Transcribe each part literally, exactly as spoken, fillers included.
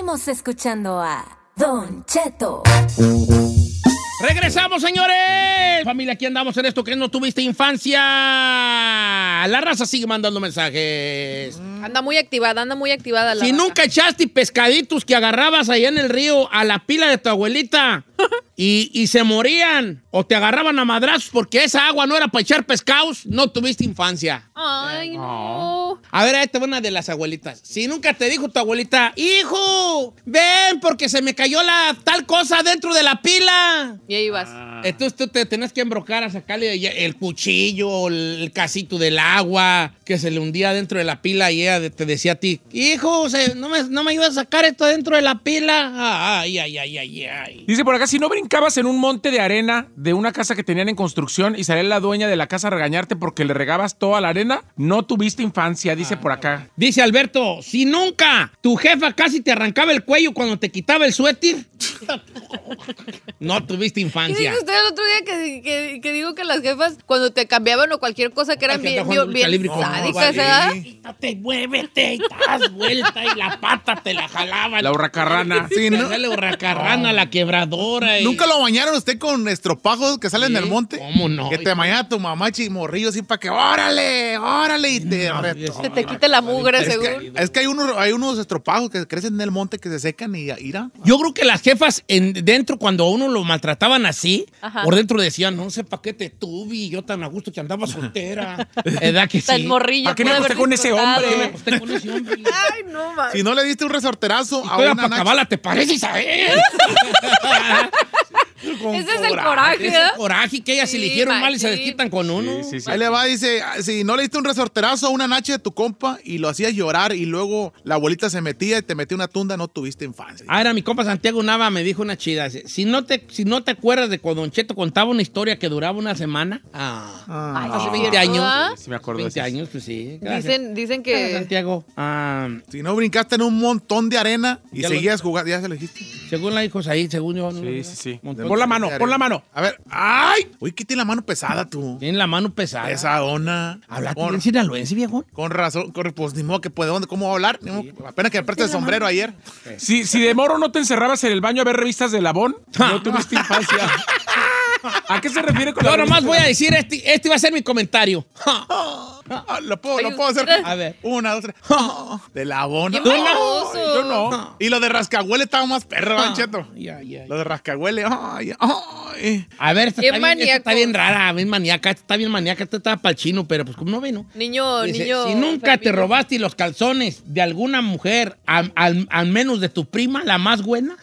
Seguimos escuchando a Don Cheto. ¡Regresamos, señores! Familia, aquí andamos en esto que no tuviste infancia. La raza sigue mandando mensajes. Anda muy activada, anda muy activada la Si raza. nunca echaste pescaditos que agarrabas allá en el río a la pila de tu abuelita y, y se morían o te agarraban a madrazos porque esa agua no era para echar pescados, no tuviste infancia. Ay, no. A ver, ahí te va una de las abuelitas. Si nunca te dijo tu abuelita, hijo, ven porque se me cayó la tal cosa dentro de la pila. Y ahí vas. Ah. Entonces tú te tenías que embrocar a sacarle el cuchillo, el casito del agua que se le hundía dentro de la pila y ella te decía a ti, hijo, se, no, me, no me ayudas a sacar esto dentro de la pila. Ay, ay, ay, ay, ay. Dice por acá, si no brincabas en un monte de arena de una casa que tenían en construcción y salía la dueña de la casa a regañarte porque le regabas toda la arena, no tuviste infancia, dice ah, por acá. Dice Alberto, si nunca tu jefa casi te arrancaba el cuello cuando te quitaba el suéter, no tuviste infancia. ¿Qué dijo usted el otro día que, que, que digo que las jefas cuando te cambiaban o cualquier cosa que eran bien, bien, bien sádicas, ¿verdad? Quítate, muévete y das vuelta y la pata te la jalaban. La hurracarrana. Sí, ¿no? La hurracarrana, la quebradora. Y... ¿Nunca lo bañaron usted con estropajos que salen ¿Sí? del monte? ¿Cómo no? Que te bañaba tu mamá chimorrillo así para que órale, órale y te... No, Se te quite la mugre, es seguro. Que, es que hay unos, hay unos estropajos que crecen en el monte que se secan y irá. Yo creo que las jefas en, dentro, cuando a uno lo maltrataban así, Ajá. por dentro decían, no sé para qué te tuve, yo tan a gusto que andaba soltera. ¿Verdad que sí? Tan morrillo. ¿Para qué me acosté con ese hombre? Me acosté con ese hombre. Ay, no, man. Si no le diste un resorterazo a Juega una para nacha- cabala, ¿te parece, Isabel? Ese es el coraje, Ese ¿eh? coraje que ellas Sí, eligieron mal y se machín. desquitan con uno. Sí, sí, sí. Ahí le va, dice, si no le diste un resorterazo a una nacha de tu compa y lo hacías llorar y luego la abuelita se metía y te metía una tunda, no tuviste infancia. Ah, era mi compa Santiago Nava, me dijo una chida. dice, Si no te, si no te acuerdas de cuando Don Cheto contaba una historia que duraba una semana, ah, Ay, hace sí, veinte ¿verdad? años. Sí me acuerdo de veinte eso. años, pues sí. Gracias. Dicen, dicen Gracias, que... Santiago. Ah, Si no brincaste en un montón de arena y Ya lo- seguías jugando, ya se lo dijiste. según la dijo ahí, según yo. ¿no? Sí, sí, sí. Montón. Pon la mano, pon la mano. A ver, ¡ay! Uy, ¿qué tiene la mano pesada tú? Tiene la mano pesada. Pesadona. Hablaste Con- bien sinaloense, viejo. Con razón, con, pues ni modo que puede, ¿dónde, ¿cómo va a hablar? Ni modo, apenas que me preste el sombrero ayer. Si, si de moro no te encerrabas en el baño a ver revistas de Labón, no tuviste infancia. ¿A qué se refiere con la Yo nomás revista voy a de decir, este, este va a ser mi comentario. Ah, lo puedo, Ay, lo puedo hacer. usted- A ver. Una, dos, tres. De la bona. ¡Qué baboso! Yo no. Y lo de rascahuele estaba más perro, Ah, ¿verdad, Cheto? ya, ya. Lo de rascahuele. Ay, ay. A ver, esta Qué está, bien, esta está maníaco. bien rara, bien maníaca, esta está bien maníaca, esta está para el chino, pero pues como no vino. Niño, Dice, niño... si nunca te Fermín. robaste los calzones de alguna mujer, al, al- al menos de tu prima, la más buena,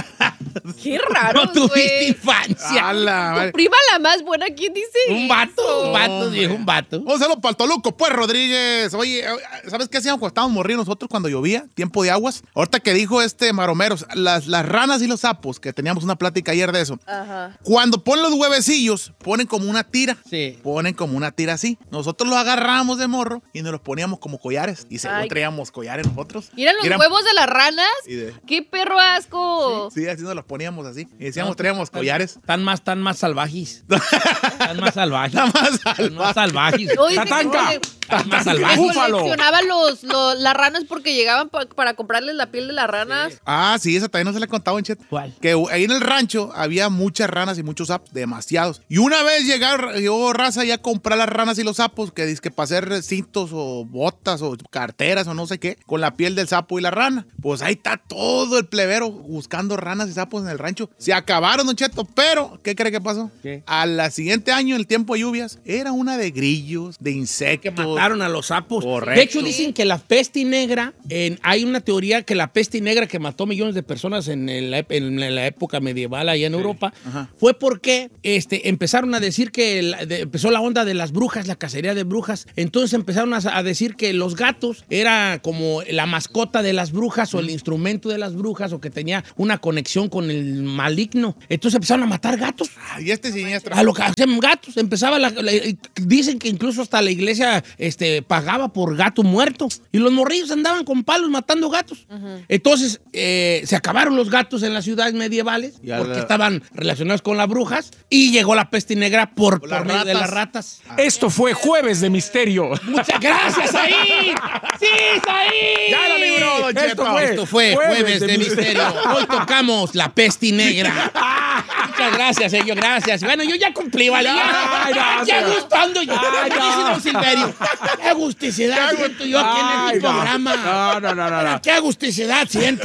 Qué raro, no tuviste güey. infancia. A la Tu madre. prima la más buena, ¿quién dice Un vato, eso? un vato, dijo un vato. Un saludo para el Toluco, pues, Rodríguez. Oye, ¿sabes qué hacíamos cuando estábamos morridos nosotros cuando llovía? Tiempo de aguas. Ahorita que dijo este Maromeros, las, las ranas y los sapos, que teníamos una plática ayer de eso. Ajá. Cuando ponen los huevecillos, ponen como una tira. Sí. Ponen como una tira así. Nosotros los agarramos de morro y nos los poníamos como collares. Y según Ay. traíamos collares nosotros. ¿Y eran los Y eran- huevos de las ranas? Y de- ¡Qué perro asco! Sí, así nos los poníamos así. Y decíamos, No, traíamos tan- collares. Tan más, tan más salvajes. Tan más salvajes. Tan más Tan más salvajes. No, dice que Tatanca. cole- Tan más que salvajes. Búfalo. coleccionaban los, los- las ranas porque llegaban pa- para comprarles la piel de las ranas. Ah, sí, esa también no se la he contado en chat. ¿Cuál? Que ahí en el rancho había muchas ranas y muchos sapos, demasiados. Y una vez llegaron, llegó raza ya a comprar las ranas y los sapos, que dice que para hacer cintos o botas o carteras o no sé qué, con la piel del sapo y la rana. Pues ahí está todo el plebero buscando ranas y sapos en el rancho. Se acabaron, Don Cheto, pero ¿qué cree que pasó? ¿Qué? Al siguiente año, en el tiempo de lluvias, era una de grillos, de Que insectos. mataron a los sapos. Correcto. De hecho, dicen que la peste negra, en- hay una teoría que la peste negra que mató millones de personas en, el- en la época medieval allá en Europa, Ajá. fue porque este, empezaron a decir que la- de- empezó la onda de las brujas, la cacería de brujas. Entonces empezaron a, a decir que los gatos era como la mascota de las brujas o el instrumento de las brujas o que tenía una conexión con el maligno. Entonces empezaron a matar gatos. Y este siniestro. A lo que hacían gatos. Empezaba la, la- dicen que incluso hasta la iglesia este, pagaba por gato muerto. Y los morrillos andaban con palos matando gatos. Uh-huh. Entonces, eh, se acabaron los gatos en las ciudades medievales ya porque la... estaban relacionados con las brujas. Y llegó la peste negra por, por medio de las ratas. Ah. Esto fue Jueves de Misterio. Muchas gracias, ahí. ¡Sí, ahí! ¡Ya lo libró, don Cheto! Esto fue, Esto fue Jueves, Jueves de, de Misterio. Hoy tocamos la peste negra. Muchas gracias, señor, gracias. Bueno, yo ya cumplí, ¿vale? Ya, ya, ya gustando yo. Ay, no. Silverio. Qué agusticidad siento yo aquí en este programa. No, no, no, no, no. Qué agusticidad siento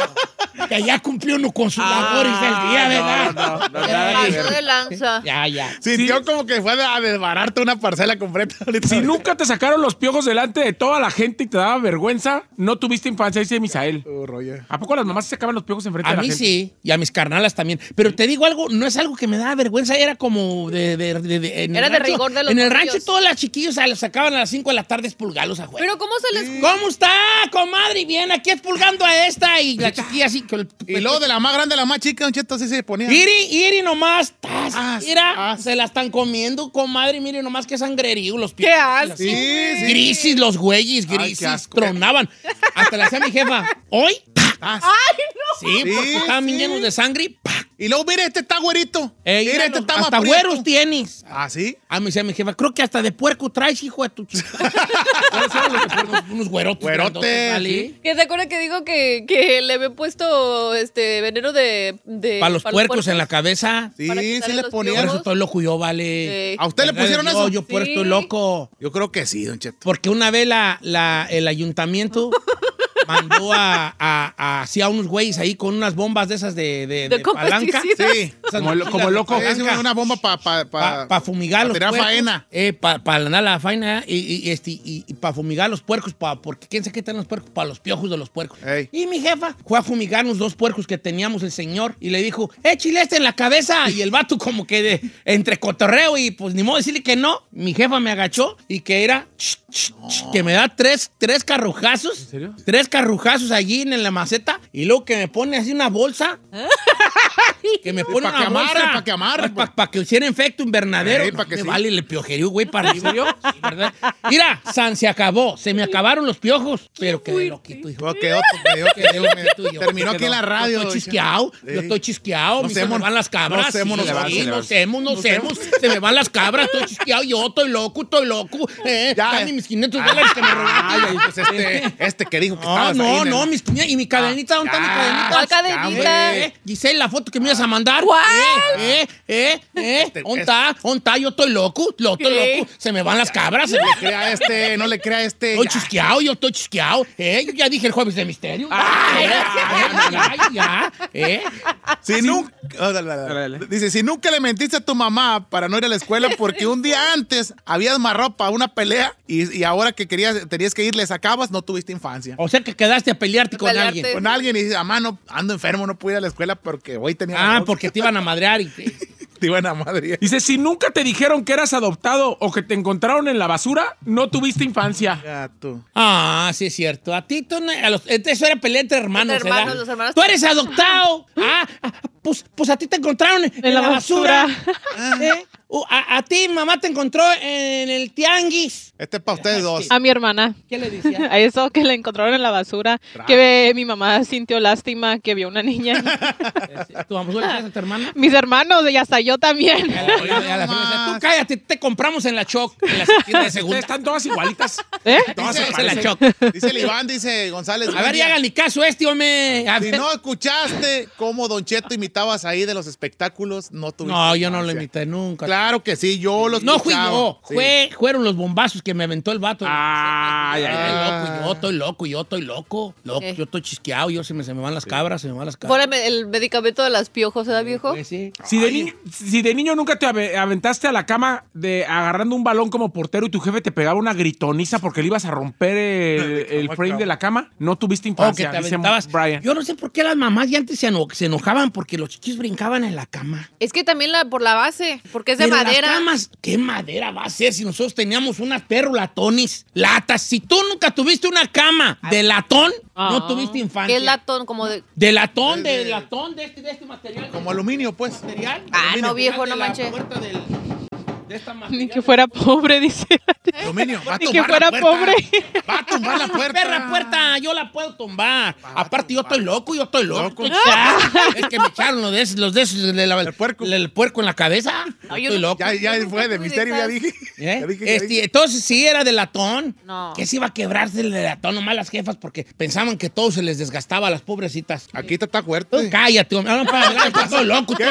yo. Que ya cumplió uno con sus labores del día, ¿verdad? No, no, no, nada que ver. De lanza. Ya, ya. Sintió sí. como que fue a desbararte una parcela completa. Si nunca te sacaron los piojos delante de toda la gente y te daba vergüenza, no tuviste infancia, dice Misael. Oh, ¿A poco las mamás se sacaban los piojos enfrente a de la gente? A mí sí, y a mis carnalas también. Pero te digo algo, no es algo que me daba vergüenza, era como de... de, de, de en era el de rancho, rigor de los En el morrillos. rancho todos los chiquillos se los sacaban a las cinco de la tarde expulgarlos a juego. Pero ¿cómo se les...? ¿Cómo está, comadre? Bien, aquí expulgando a esta y la chiquilla así... Que el, y luego de la más grande a la más chica, don Cheto, así se ponía. Iri, iri nomás. Tas, as, mira, as. se la están comiendo, comadre. Mire nomás qué sangrerío. Los pies. ¿Qué asco? Sí, sí. Grisis, los güeyes, grisis. Tronaban. Hasta le hacía mi jefa. ¿Hoy? As. ¡Ay, no! Sí, porque Sí, estaban bien sí. llenos de sangre. ¡Pah! Y luego, mire, este está güerito. Ey, mire, este los- está más hasta prieto. güeros tienes. ¿Ah, sí? A mí decía mi jefa, creo que hasta de puerco traes, hijo de tu chica. ¿Cuáles eran los de puerco? Unos güerotes. Güerotes, grandotes, ¿vale? sí. ¿Que te acuerdas que dijo que, que le había puesto este veneno de... de Para los puercos en la cabeza. Sí, Para sí quitarle le los Por ponían. eso estoy loco yo, vale. Sí. ¿A usted le ¿Verdad? pusieron yo, eso? Yo por Sí. estoy loco. Yo creo que sí, don Cheto. Porque una vez la, la, el ayuntamiento mandó a, a, a, así a unos güeyes ahí con unas bombas de esas de, de, De de palanca. competicidas. Sí. Esas Como el- mochilas como el de loco. Es palanca. una bomba para pa, pa, Para pa fumigar pa los tirar puercos. faena. Eh, para pa ganar la faena y, y, este, y, y para fumigar los puercos. Pa, porque quién sabe qué están los puercos. Para los piojos de los puercos. Ey. Y mi jefa fue a fumigarnos dos puercos que teníamos el señor. Y le dijo, eh, chile este en la cabeza. Y el vato como que de, entre cotorreo y pues ni modo decirle que no. Mi jefa me agachó y que era... ch, ch, ch, que me da tres, tres carrujazos. ¿En serio? Tres carrujazos allí en la maceta. Y luego que me pone así una bolsa. Que me pone Pa' una que amarre, bolsa. pa' que amarre, Para pa, que hiciera efecto invernadero. Ey, pa' que me sí. vale el piojerío, güey, para arriba. Sí, ¿verdad? Mira, San se acabó. Se me acabaron los piojos. Pero quedé loquito, hijo. Oh, quedó, quedó, quedó, Tuyo. terminó aquí en la radio. Yo estoy chisqueado, Sí. yo estoy chisqueado, No se me semos- van las cabras. no semos sí, nosotros. sí, Se le van, no se le semos, no semos, se me van las cabras, estoy chisqueado, yo estoy loco, estoy loco. Eh, Ya. dame mis quinientos dólares que me Ay, robaste. pues este, este que dijo que No, estabas no, ahí en no, el- mis quinientos. ¿Y mi cadenita? ¿Dónde está mi ya. cadenita? ¿Cuál cadenita? Eh, eh, Giselle, la foto que me ibas a mandar. ¿Cuál? Eh, eh, eh, eh. Este- ¿Dónde está? ¿Dónde está? Yo estoy loco, yo estoy ¿Qué? loco. Se me van las cabras. se me- No le crea a este, no le crea a este. Estoy ya. chisqueado, yo estoy chisqueado. Eh, yo ya dije el jueves de misterio. Ay, ya, ya, ya, eh. Si nunca, oh, dale, dale, Dale, dale. dale. Dice, si nunca le mentiste a tu mamá para no ir a la escuela porque un día antes habías marrado para una pelea y, y ahora que querías, tenías que ir, le sacabas, no tuviste infancia. O sea que quedaste a pelearte con Pelearte. alguien. Con alguien y dices, mamá, no, ando enfermo, no pude ir a la escuela porque hoy tenía... Ah, porque te iban a madrear y te... te iban a madre. Dice, si nunca te dijeron que eras adoptado o que te encontraron en la basura, no tuviste infancia. Gato. Ah, sí es cierto. A ti, tú, no- a los, eso era pelea entre hermanos, Entre hermanos, ¿verdad? los hermanos- Tú eres adoptado. Ah, ah, pues, pues a ti te encontraron en, la, la basura. basura. ¿Eh? Uh, a, a ti, mamá, te encontró en el tianguis. Este es para ustedes dos. A mi hermana. ¿Qué le decía? A eso que le encontraron en la basura. Tra- Que mi mamá sintió lástima que vio una niña. ¿Tu mamá le decías a tu hermana? Mis hermanos y hasta yo también. Y a la- y a la- y a la señora le decía, tú cállate, te compramos en la Choc, en la tienda de Ustedes segunda. están todas igualitas. ¿Eh? Todas Dice- se en la parecen. Choc. Dice el Iván, dice González. A buen ver, día. y hagan ni caso a este, hombre. A Si ver. no escuchaste cómo Don Cheto imitabas ahí de los espectáculos, no tuviste No, yo no lo infancia. imité nunca. Claro que sí, yo lo No fui escuchaba. yo, Sí. fue, fueron los bombazos que me aventó el vato. Ay, ay, Estoy ay. loco, yo estoy loco, yo estoy loco. loco ¿Qué? Yo estoy chisqueado, yo se me, se me van las cabras, se me van las Fue cabras. el, el medicamento de las piojos, ¿verdad, viejo? Pues sí. Si de, ni- si de niño nunca te ave- aventaste a la cama de agarrando un balón como portero y tu jefe te pegaba una gritoniza porque le ibas a romper el, el frame de la cama, no tuviste O que infancia, te dice aventabas. Brian. Yo no sé por qué las mamás ya antes se, eno- se enojaban porque los chiquillos brincaban en la cama. Es que también la, por la base, porque es de Pero madera. Las camas, ¿qué madera va a ser si nosotros teníamos unas perro latones, latas? Si tú nunca tuviste una cama de latón, no Ah. tuviste ¿Qué infancia. es latón? Como de... De latón, de, De- de- latón, de este, de este material. Como aluminio, pues. material. Ah, Aluminio, no, viejo, de no la manches. puerta del- de Ni que fuera pobre, dice. Dominio, va a Ni tumbar que fuera la puerta. pobre. Va a tumbar la puerta. Perra puerta, yo la puedo tumbar. Va a Aparte, yo tumbar. estoy loco, yo estoy loco. Loco. Es que me echaron los de esos, los de esos, de la- El puerco. el puerco en la cabeza. No, Yo yo estoy no- loco. Ya, ya fue de misterio, ya dije. ¿Eh? Ya dije, ya Este, dije. entonces, sí era de latón. No. Que se iba a quebrarse el de latón, nomás las jefas, porque pensaban que todo se les desgastaba a las pobrecitas. Aquí está, está fuerte. Cállate, hombre. No, para, para, para, todo loco. ¿Qué?